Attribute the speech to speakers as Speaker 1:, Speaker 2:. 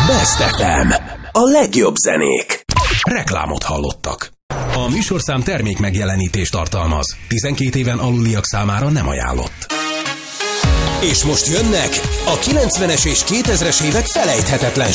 Speaker 1: Best FM. A legjobb zenék. Reklámot hallottak. A műsorszám termék megjelenítést tartalmaz. 12 éven aluliak számára nem ajánlott. És most jönnek a 90-es és 2000-es évek felejthetetlen